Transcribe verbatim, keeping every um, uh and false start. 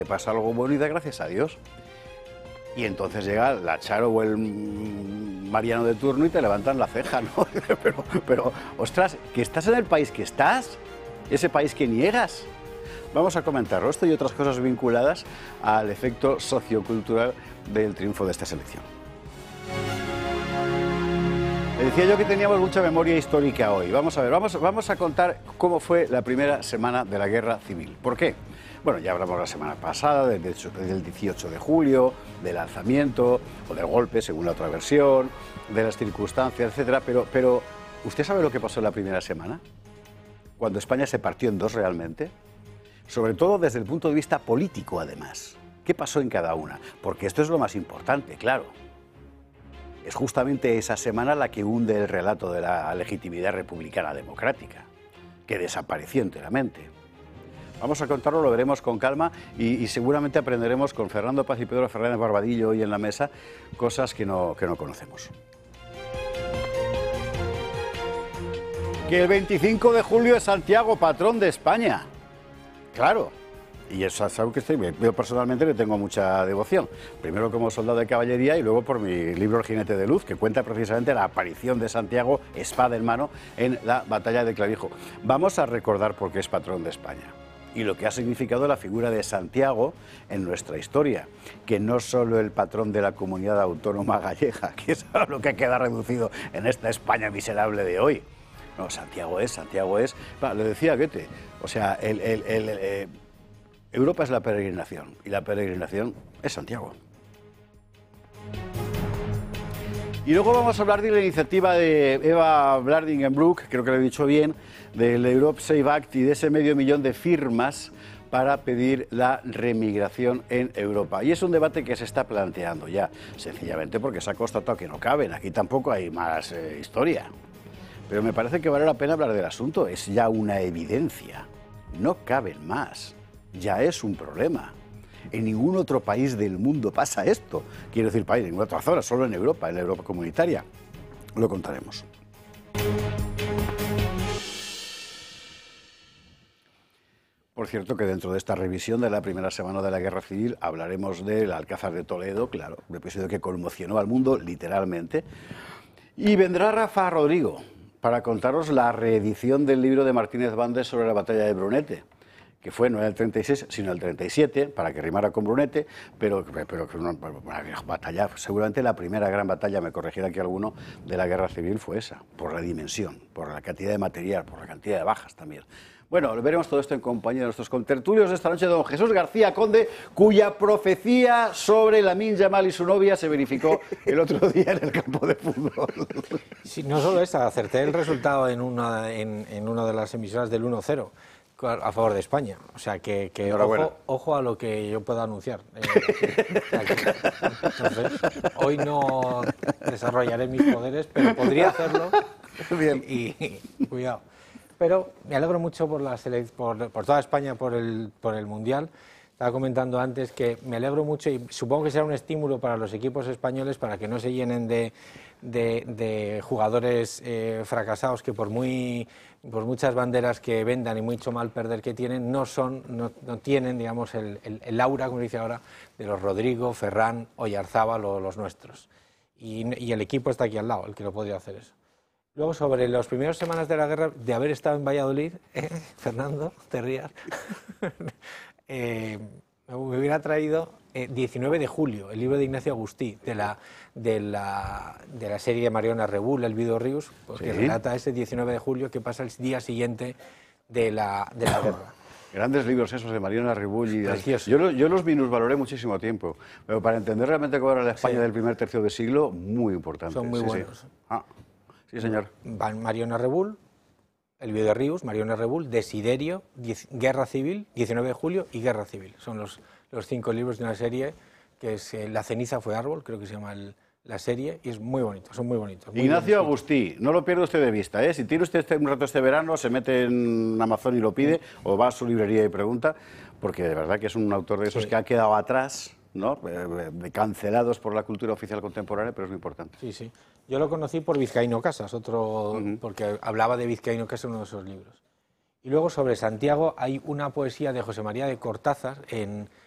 pasa algo bueno y da gracias a Dios. Y entonces llega la Charo o el Mariano de turno y te levantan la ceja, ¿no? Pero, pero, ostras, que estás en el país que estás, ese país que niegas. Vamos a comentarlo, esto y otras cosas vinculadas al efecto sociocultural del triunfo de esta selección. Le decía yo que teníamos mucha memoria histórica hoy. Vamos a ver, vamos, vamos a contar cómo fue la primera semana de la Guerra Civil. ¿Por qué? Bueno, ya hablamos la semana pasada del dieciocho de julio, del alzamiento o del golpe, según la otra versión, de las circunstancias, etcétera. Pero, pero, ¿usted sabe lo que pasó en la primera semana? Cuando España se partió en dos realmente. Sobre todo desde el punto de vista político, además. ¿Qué pasó en cada una? Porque esto es lo más importante, claro. Es justamente esa semana la que hunde el relato de la legitimidad republicana democrática, que desapareció enteramente. Vamos a contarlo, lo veremos con calma y, y seguramente aprenderemos con Fernando Paz y Pedro Fernández Barbadillo hoy en la mesa cosas que no, que no conocemos. Que el veinticinco de julio es Santiago, patrón de España. Claro. Y eso es algo que estoy, yo personalmente le tengo mucha devoción. Primero como soldado de caballería y luego por mi libro El jinete de luz, que cuenta precisamente la aparición de Santiago, espada en mano, en la batalla de Clavijo. Vamos a recordar por qué es patrón de España y lo que ha significado la figura de Santiago en nuestra historia, que no solo el patrón de la comunidad autónoma gallega, que es a lo que queda reducido en esta España miserable de hoy. No, Santiago es, Santiago es... Le decía Goethe, o sea, el... el, el, el eh, Europa es la peregrinación y la peregrinación es Santiago. Y luego vamos a hablar de la iniciativa de Eva Blardingenbroek, creo que lo he dicho bien, del Europe Save Act y de ese medio millón de firmas para pedir la remigración en Europa. Y es un debate que se está planteando ya, sencillamente porque se ha constatado que no caben, aquí tampoco hay más eh, historia. Pero me parece que vale la pena hablar del asunto, es ya una evidencia, no caben más. Ya es un problema. En ningún otro país del mundo pasa esto. Quiero decir país, en ninguna otra zona, solo en Europa, en la Europa comunitaria. Lo contaremos. Por cierto que dentro de esta revisión de la primera semana de la Guerra Civil hablaremos del Alcázar de Toledo, claro, un episodio que conmocionó al mundo literalmente. Y vendrá Rafa Rodrigo para contaros la reedición del libro de Martínez Bandes sobre la batalla de Brunete, que fue no en el treinta y seis, sino en el treinta y siete, para que rimara con Brunete, pero que una, una batalla, seguramente la primera gran batalla, me corregirá aquí alguno, de la Guerra Civil fue esa, por la dimensión, por la cantidad de material, por la cantidad de bajas también. Bueno, veremos todo esto en compañía de nuestros contertulios de esta noche, don Jesús García Conde, cuya profecía sobre Lamine Yamal y su novia se verificó el otro día en el campo de fútbol. Sí, no solo esa, acerté el resultado en una, en, en una de las emisoras del uno cero. A favor de España, o sea que, que ojo, ojo a lo que yo pueda anunciar. Eh, entonces, hoy no desarrollaré mis poderes, pero podría hacerlo. Bien. Y, y cuidado. Pero me alegro mucho por, la por, por toda España, por el, por el Mundial. Estaba comentando antes que me alegro mucho y supongo que será un estímulo para los equipos españoles para que no se llenen de, de, de jugadores eh, fracasados que por muy por muchas banderas que vendan y mucho mal perder que tienen, no son, no, no tienen, digamos, el, el, el aura, como dice ahora, de los Rodrigo, Ferran, Oyarzábal o los nuestros. Y, y el equipo está aquí al lado, el que lo podría hacer eso. Luego, sobre las primeras semanas de la guerra, de haber estado en Valladolid, eh, Fernando, te rías, eh, me hubiera traído eh, diecinueve de julio, el libro de Ignacio Agustí, de la, de la, de la serie de Mariona Rebull, El Vido Ríos, porque ¿sí? relata ese diecinueve de julio que pasa el día siguiente de la, de la guerra. Grandes libros esos de Mariona Rebull. Y yo, yo los minusvaloré muchísimo tiempo, pero para entender realmente cómo era la España sí. del primer tercio de siglo, muy importante. Son muy sí, buenos. Sí. Ah, sí, señor. Van Mariona Rebull, El Vido Ríos, Mariona Rebull, Desiderio, diez, Guerra Civil, diecinueve de julio y Guerra Civil. Son los, los cinco libros de una serie que es eh, La ceniza fue árbol, creo que se llama el, la serie, y es muy bonito, son muy bonitos. Muy Ignacio Agustí, no lo pierda usted de vista, ¿eh? Si tiene usted este, un rato este verano, se mete en Amazon y lo pide, sí. o va a su librería y pregunta, porque de verdad que es un autor de esos sí. que ha quedado atrás, ¿no? Eh, cancelados por la cultura oficial contemporánea, pero es muy importante. Sí, sí. Yo lo conocí por Vizcaíno Casas, otro, uh-huh. porque hablaba de Vizcaíno Casas en uno de esos libros. Y luego sobre Santiago hay una poesía de José María de Cortázar en